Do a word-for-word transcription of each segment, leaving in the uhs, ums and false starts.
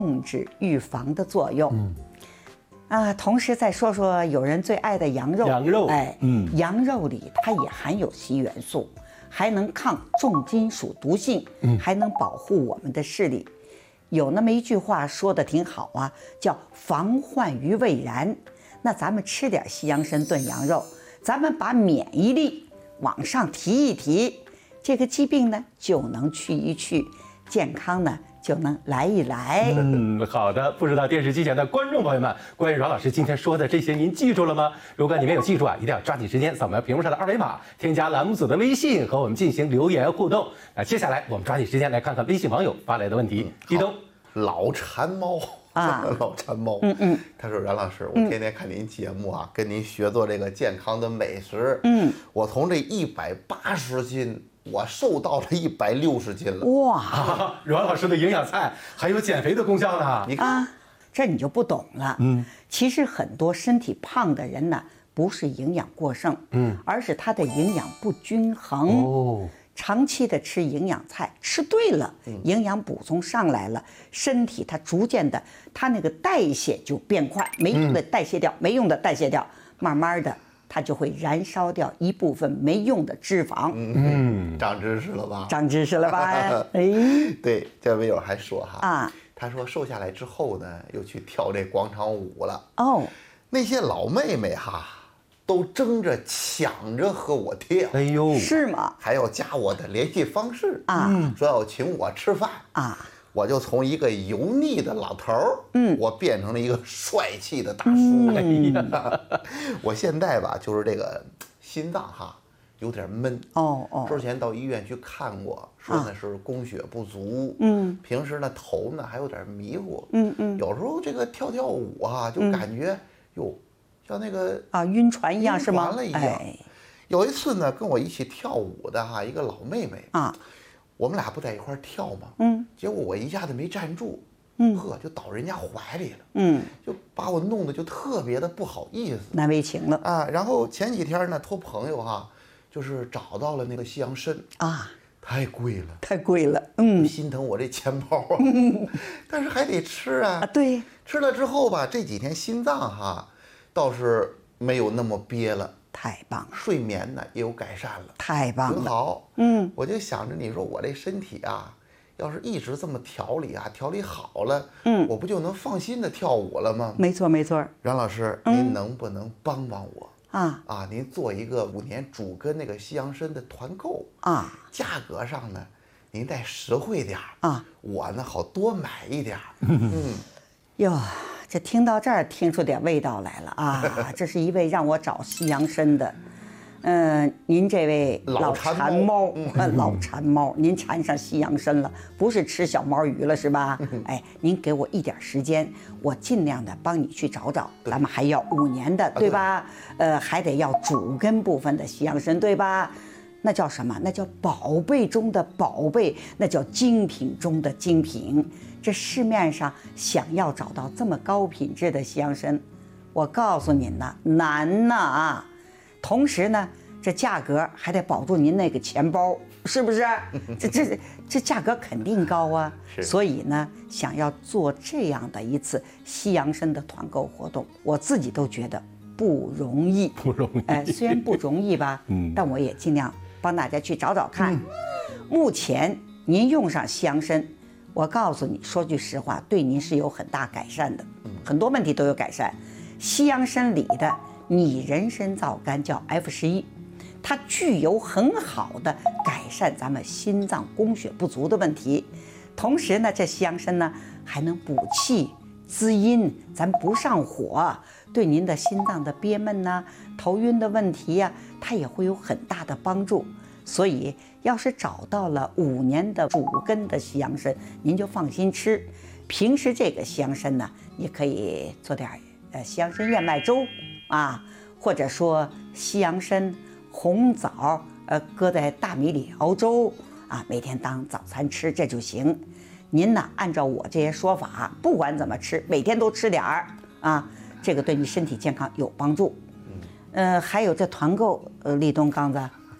控制预防的作用。嗯，啊，同时再说说有人最爱的羊肉。 羊肉， 哎，嗯，羊肉里它也含有硒元素，还能抗重金属毒性，嗯，还能保护我们的视力。有那么一句话说的挺好啊，叫防患于未然。那咱们吃点西洋参炖羊肉，咱们把免疫力往上提一提，这个疾病呢就能去一去，健康呢就能来一来。 嗯，好的。不知道电视机前的观众朋友们，关于阮老师今天说的这些，您记住了吗？如果你没有记住啊，一定要抓紧时间扫描屏幕上的二维码，添加栏目组的微信和我们进行留言互动。那接下来我们抓紧时间来看看微信网友发来的问题。立冬， 老馋猫啊，老馋猫，嗯嗯，他说阮老师，我天天看您节目啊，跟您学做这个健康的美食，嗯，我从这一百八十斤。我瘦到了一百六十斤了， 哇！ 啊，阮老师的营养菜还有减肥的功效呢。 你看， 啊，这你就不懂了。嗯，其实很多身体胖的人呢，不是营养过剩，嗯，而是他的营养不均衡。哦，长期的吃营养菜，吃对了，营养补充上来了，身体它逐渐的，它那个代谢就变快，没用的代谢掉，没用的代谢掉，慢慢的。它就会燃烧掉一部分没用的脂肪。 嗯，长知识了吧？ 长知识了吧？哎， 对，这位友还说哈啊， 他说瘦下来之后呢，又去跳这广场舞了。 哦， 那些老妹妹哈，都争着抢着和我跳。 哎呦， 是吗？ 还要加我的联系方式啊， 说要请我吃饭啊。 我就从一个油腻的老头儿，嗯，我变成了一个帅气的大叔。哎呀，我现在吧，就是这个心脏哈有点闷。 哦哦， 之前到医院去看过，说那是供血不足。嗯，平时呢头呢还有点迷糊。嗯嗯，有时候这个跳跳舞啊，就感觉哟，像那个啊晕船一样是吗？ 晕船了一样。有一次呢，跟我一起跳舞的哈一个老妹妹啊。我们俩不在一块跳吗？嗯，结果我一下子没站住，嗯，呵，就倒人家怀里了，嗯，就把我弄得就特别的不好意思， 难为情了啊。然后前几天呢，托朋友哈，就是找到了那个西洋参啊，太贵了， 太贵了，嗯， 心疼我这钱包啊，嗯、但是还得吃啊， 啊，对， 吃了之后吧，这几天心脏哈倒是没有那么憋了。 太棒了， 睡眠呢也有改善了， 太棒了， 挺好。嗯，我就想着，你说我这身体啊，要是一直这么调理啊，调理好了，嗯，我不就能放心的跳舞了吗？ 没错没错。 阮老师，嗯、您能不能帮帮我啊？ 啊，您做一个五年主跟那个西洋参的团购啊， 价格上呢，您再实惠点啊，我呢好多买一点。嗯， 哟。这听到这儿，听出点味道来了啊！这是一位让我找西洋参的，嗯、呃，您这位老馋猫，嗯、老馋猫，您馋上西洋参了，不是吃小毛鱼了是吧？哎，您给我一点时间，我尽量的帮你去找找。咱们还要五年的，对吧？呃，还得要主根部分的西洋参，对吧？那叫什么？那叫宝贝中的宝贝，那叫精品中的精品。这市面上想要找到这么高品质的西洋参，我告诉您呢，难呐啊！同时呢，这价格还得保住您那个钱包，是不是？这这这价格肯定高啊。所以呢，想要做这样的一次西洋参的团购活动，我自己都觉得不容易， 不容易。 哎，虽然不容易吧，嗯，但我也尽量帮大家去找找看。嗯、目前您用上西洋参。我告诉你，说句实话，对您是有很大改善的，很多问题都有改善。西洋参里的拟人参皂苷叫 F 十一，它具有很好的改善咱们心脏供血不足的问题。同时呢，这西洋参呢还能补气、滋阴，咱不上火，对您的心脏的憋闷呐、啊、头晕的问题呀、啊，它也会有很大的帮助。所以，要是找到了五年的主根的西洋参，您就放心吃。平时这个西洋参呢，也可以做点呃西洋参燕麦粥啊，或者说西洋参红枣呃搁在大米里熬粥啊，每天当早餐吃这就行。您呢，按照我这些说法，不管怎么吃，每天都吃点儿啊，这个对你身体健康有帮助。呃，还有这团购，呃，立冬刚子。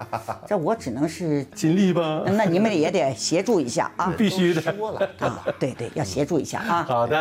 这我只能是尽力吧。 那你们也得协助一下啊， 必须的。 说了， 啊，对对，要协助一下啊。 好的。